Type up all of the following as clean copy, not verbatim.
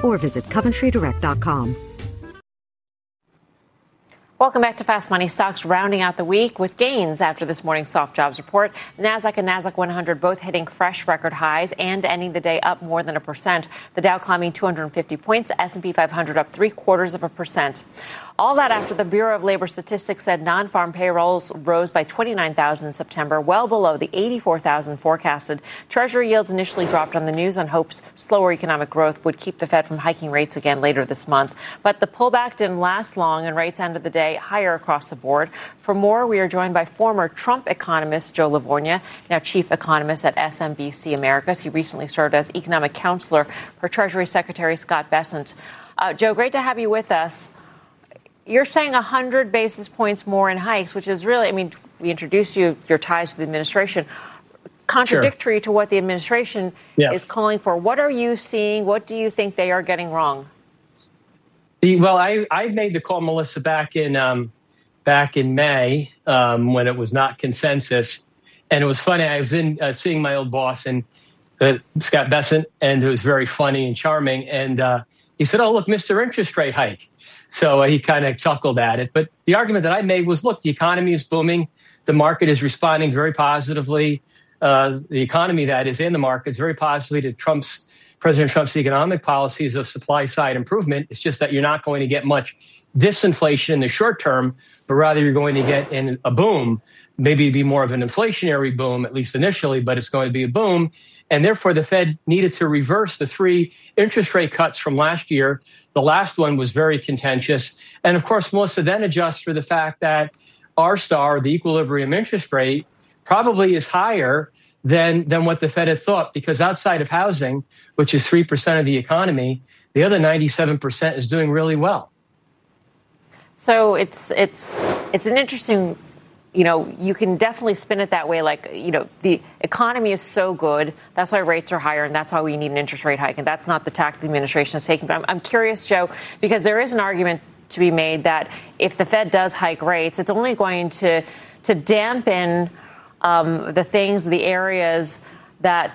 or visit CoventryDirect.com. Welcome back to Fast Money. Stocks rounding out the week with gains after this morning's soft jobs report. NASDAQ and NASDAQ 100 both hitting fresh record highs and ending the day up more than 1%. The Dow climbing 250 points, S&P 500 up 0.75%. All that after the Bureau of Labor Statistics said non-farm payrolls rose by 29,000 in September, well below the 84,000 forecasted. Treasury yields initially dropped on the news on hopes slower economic growth would keep the Fed from hiking rates again later this month. But the pullback didn't last long, and rates ended the day higher across the board. For more, we are joined by former Trump economist Joe Livornia, now chief economist at SMBC Americas. He recently served as economic counselor for Treasury Secretary Scott Bessent. Joe, great to have you with us. You're saying 100 basis points more in hikes, which is really, I mean, we introduced your ties to the administration, contradictory to what the administration is calling for. What are you seeing? What do you think they are getting wrong? Well, I made the call, Melissa, back in May when it was not consensus. And it was funny. I was in seeing my old boss, and Scott Bessent, and it was very funny and charming. And he said, "Oh, look, Mr. Interest Rate Hike." So he kind of chuckled at it. But the argument that I made was, look, the economy is booming. The market is responding very positively. The economy that is in the market is very positively to President Trump's economic policies of supply side improvement. It's just that you're not going to get much disinflation in the short term, but rather you're going to get in a boom. Maybe it'd be more of an inflationary boom, at least initially, but it's going to be a boom. And therefore, the Fed needed to reverse the 3 interest rate cuts from last year. The last one was very contentious. And of course, Melissa, then adjusts for the fact that R-star, the equilibrium interest rate, probably is higher than what the Fed had thought, because outside of housing, which is 3% of the economy, the other 97% is doing really well. So it's an interesting, you can definitely spin it that way. Like, the economy is so good. That's why rates are higher. And that's why we need an interest rate hike. And that's not the tack the administration is taking. But I'm curious, Joe, because there is an argument to be made that if the Fed does hike rates, it's only going to dampen the areas that,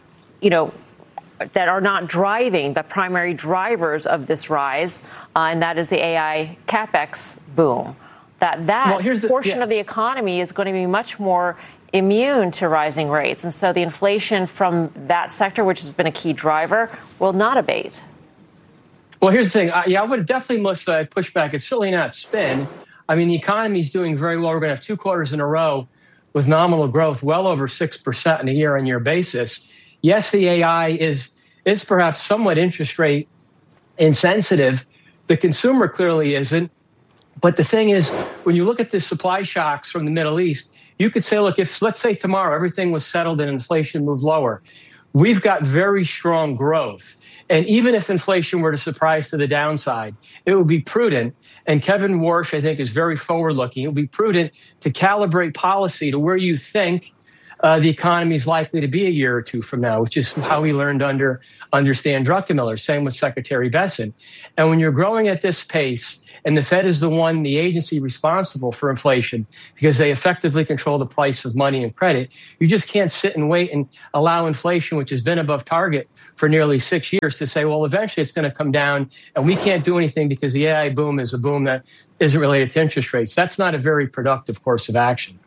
that are not driving the primary drivers of this rise. And that is the AI CapEx boom. That portion of the economy is going to be much more immune to rising rates. And so the inflation from that sector, which has been a key driver, will not abate. Well, here's the thing. I would definitely push back. It's certainly not spin. I mean, the economy is doing very well. We're going to have 2 quarters in a row with nominal growth well over 6% on a year-on-year basis. Yes, the AI is perhaps somewhat interest rate insensitive. The consumer clearly isn't. But the thing is, when you look at the supply shocks from the Middle East, you could say, look, if let's say tomorrow everything was settled and inflation moved lower, we've got very strong growth. And even if inflation were to surprise to the downside, it would be prudent. And Kevin Warsh, I think, is very forward-looking. It would be prudent to calibrate policy to where you think the economy is likely to be a year or 2 from now, which is how we learned under Stan Druckenmiller. Same with Secretary Bessent. And when you're growing at this pace, and the Fed is the agency responsible for inflation because they effectively control the price of money and credit, you just can't sit and wait and allow inflation, which has been above target for nearly 6 years, to say, well, eventually it's going to come down and we can't do anything because the AI boom is a boom that isn't related to interest rates. That's not a very productive course of action.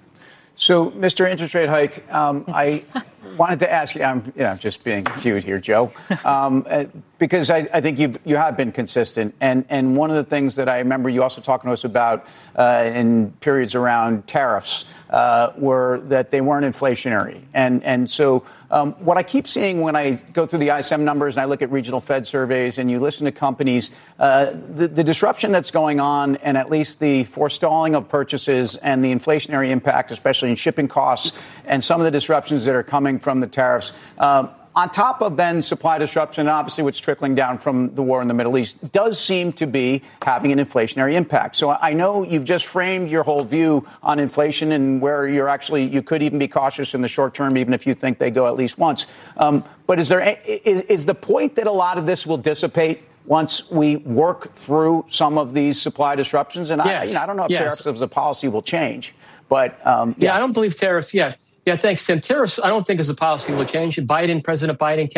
So, Mr. Interest Rate Hike, I wanted to ask you, I'm just being cute here, Joe, because I think you have been consistent. And one of the things that I remember you also talking to us about in periods around tariffs were that they weren't inflationary. And so what I keep seeing when I go through the ISM numbers and I look at regional Fed surveys and you listen to companies, the disruption that's going on and at least the forestalling of purchases and the inflationary impact, especially in shipping costs and some of the disruptions that are coming from the tariffs, on top of then supply disruption, and obviously what's trickling down from the war in the Middle East, does seem to be having an inflationary impact. So I know you've just framed your whole view on inflation and where you could even be cautious in the short term, even if you think they go at least once. But is the point that a lot of this will dissipate once we work through some of these supply disruptions? And yes. I don't know if tariffs as a policy will change, but I don't believe tariffs. Yeah, thanks, Tim. Tariffs, I don't think as a policy will change. President Biden kept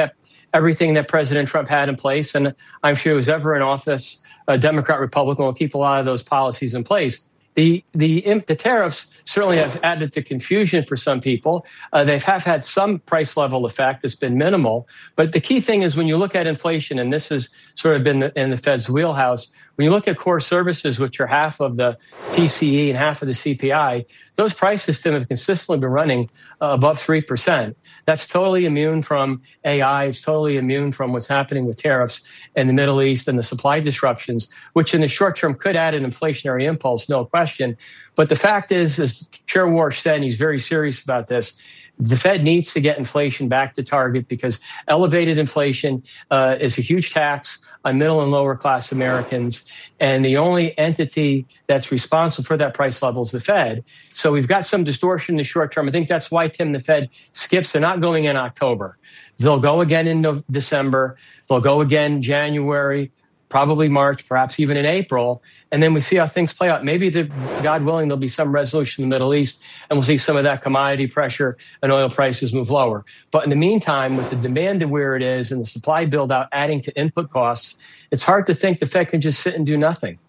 everything that President Trump had in place. And I'm sure who's ever in office, Democrat, Republican, will keep a lot of those policies in place. The tariffs certainly have added to confusion for some people. They have had some price level effect. It's been minimal. But the key thing is when you look at inflation, and this has sort of been in the Fed's wheelhouse, when you look at core services, which are half of the PCE and half of the CPI, those prices have consistently been running above 3%. That's totally immune from AI. It's totally immune from what's happening with tariffs in the Middle East and the supply disruptions, which in the short term could add an inflationary impulse, no question. But the fact is, as Chair Warsh said, and he's very serious about this, the Fed needs to get inflation back to target because elevated inflation is a huge tax on middle and lower class Americans. And the only entity that's responsible for that price level is the Fed. So we've got some distortion in the short term. I think that's why, Tim, the Fed skips. They're not going in October. They'll go again in December. They'll go again January, probably March, perhaps even in April. And then we see how things play out. Maybe, God willing, there'll be some resolution in the Middle East, and we'll see some of that commodity pressure and oil prices move lower. But in the meantime, with the demand where it is and the supply build out adding to input costs, it's hard to think the Fed can just sit and do nothing.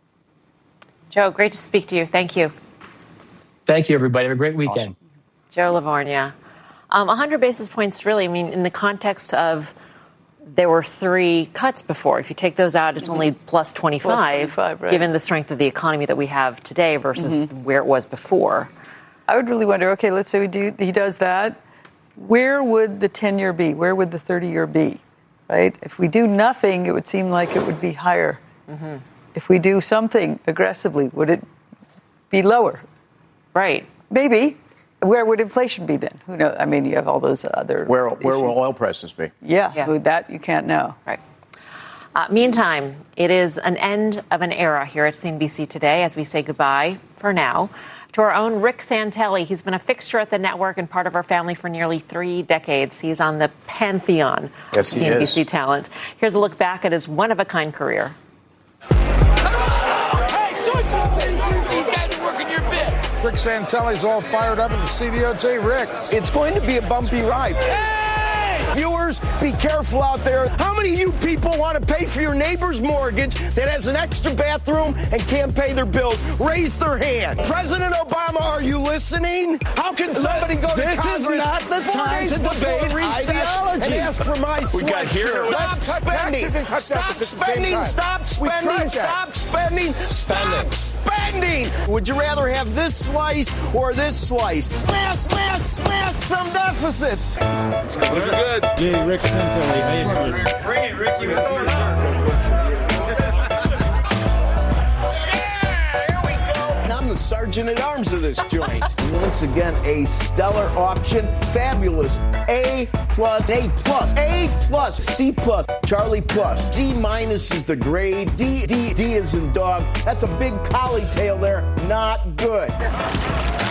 Joe, great to speak to you. Thank you. Thank you, everybody. Have a great weekend. Awesome. Joe Livornia. 100 basis points, really, I mean, in the context of there were 3 cuts before. If you take those out, it's only plus 25, right. Given the strength of the economy that we have today versus where it was before. I would really wonder, okay, let's say he does that. Where would the 10-year be? Where would the 30-year be? Right? If we do nothing, it would seem like it would be higher. If we do something aggressively, would it be lower? Right. Maybe. Where would inflation be then? Who knows? I mean, you have all those other... Where will oil prices be? Yeah. That you can't know. Right. Meantime, it is an end of an era here at CNBC Today as we say goodbye, for now, to our own Rick Santelli. He's been a fixture at the network and part of our family for nearly 3 decades. He's on the pantheon of CNBC talent. Here's a look back at his one-of-a-kind career. Rick Santelli's all fired up at the CBOT. Rick, it's going to be a bumpy ride. Hey! Viewers, be careful out there. How many of you people want to pay for your neighbor's mortgage that has an extra bathroom and can't pay their bills? Raise their hand. President Obama, are you listening? How can somebody go to Congress? This is not the time to debate ideology and ask for my sweatshirt. Stop spending. Stop spending. Stop spending. Stop spending. Stop spending. Would you rather have this slice or this slice? Smash, smash, smash some deficits. very good. Yeah, Rick Santelli. How you doing? Bring it, Ricky. I'm the sergeant at arms of this joint. Once again, a stellar auction. Fabulous. A plus, A plus, A plus, C plus, Charlie plus. C minus is the grade. D is in dog. That's a big collie tail there. Not good.